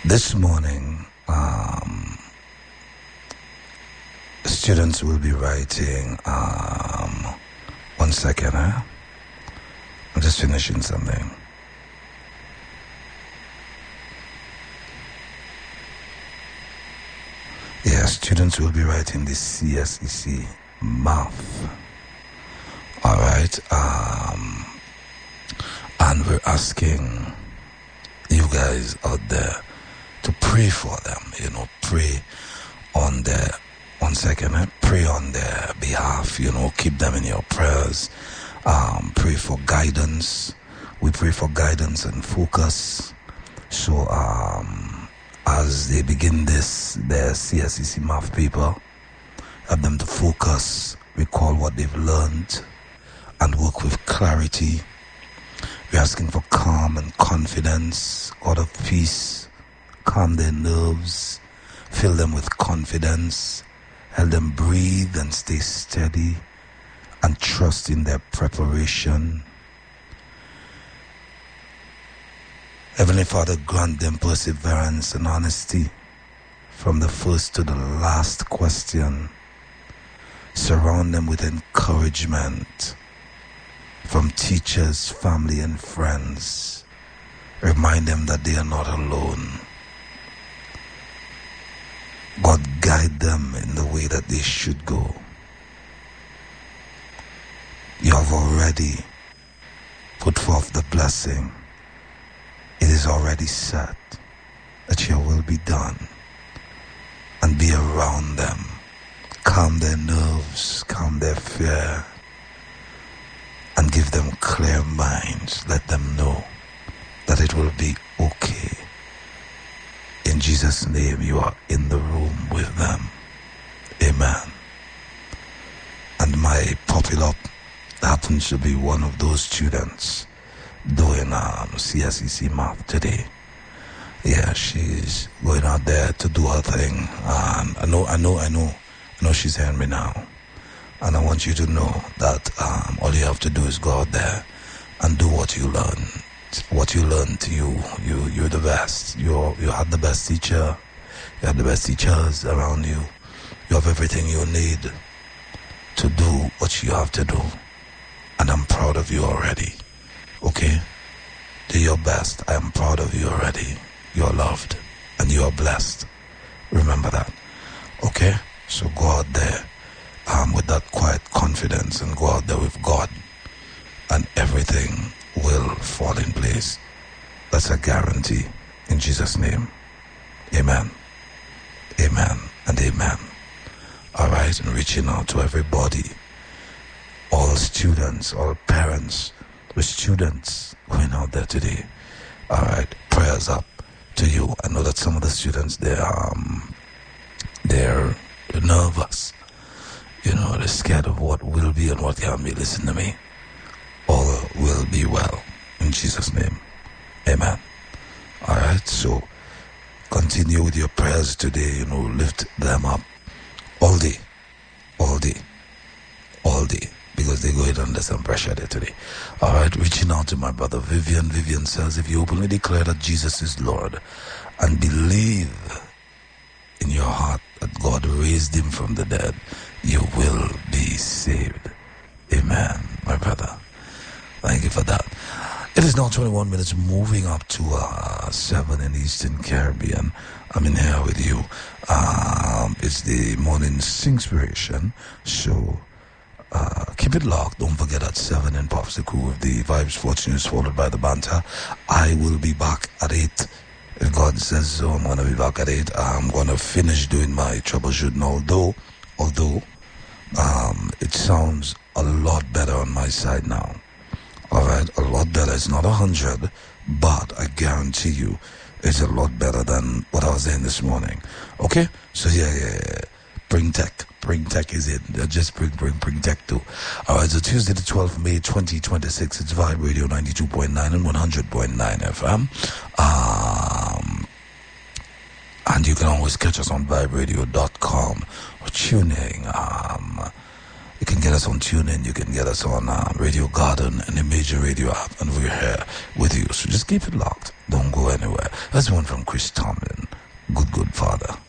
This morning, students will be writing, 1 second, I'm just finishing something. Yeah, students will be writing the CSEC math. Alright, and we're asking you guys out there to pray for them, pray on their, 1 second, pray on their behalf, keep them in your prayers, pray for guidance. We pray for guidance and focus. So, as they begin their CSEC math paper, help them to focus, recall what they've learned, and work with clarity. We're asking for calm and confidence, God of peace, calm their nerves, fill them with confidence, help them breathe and stay steady, and trust in their preparation. Heavenly Father, grant them perseverance and honesty from the first to the last question. Surround them with encouragement from teachers, family, and friends. Remind them that they are not alone. God, guide them in the way that they should go. You have already put forth the blessing. It is already set that your will be done, and be around them. Calm their nerves, calm their fear, and give them clear minds. Let them know that it will be okay. In Jesus' name, you are in the room with them. Amen. And my popular happens to be one of those students doing CSEC math today. Yeah, she's going out there to do her thing. And I know she's hearing me now. And I want you to know that all you have to do is go out there and do what you learn. What you learned, you're the best. You had the best teacher. You have the best teachers around you. You have everything you need to do what you have to do. And I'm proud of you already. Okay? Do your best. I am proud of you already. You are loved and you are blessed. Remember that. Okay? So go out there with that quiet confidence and go out there with God, and everything will fall in place. That's a guarantee. In Jesus' name. Amen. Amen and amen. Alright, and reaching out to everybody, all students, all parents, with students going out there today. Alright, prayers up to you. I know that some of the students, they're nervous. They're scared of what will be and what can be. Listen to me. All will be well. In Jesus' name. Amen. Alright, so continue with your prayers today. Lift them up all day. Because they're going under some pressure there today. Alright, reaching out to my brother Vivian. Vivian says, if you openly declare that Jesus is Lord and believe in your heart that God raised him from the dead, you will be saved. Amen, my brother. Thank you for that. It is now 21 minutes, moving up to 7 in Eastern Caribbean. I'm in here with you. It's the morning Singspiration. So keep it locked. Don't forget at 7 in Pops the Crew with the Vibes Fortune is followed by the banter. I will be back at 8. If God says so, I'm going to be back at 8. I'm going to finish doing my troubleshooting, although it sounds a lot better on my side now. Alright, a lot better. It's not 100, but I guarantee you it's a lot better than what I was saying this morning. Okay? So yeah. Bring tech is it. Just bring tech too. Alright, so Tuesday the 12th of May 2026, it's Vibe Radio 92.9 and 100.9 FM. And you can always catch us on viberadio.com or tuning. You can get us on TuneIn, you can get us on Radio Garden and the major radio app, and we're here with you. So just keep it locked. Don't go anywhere. That's one from Chris Tomlin. Good Father.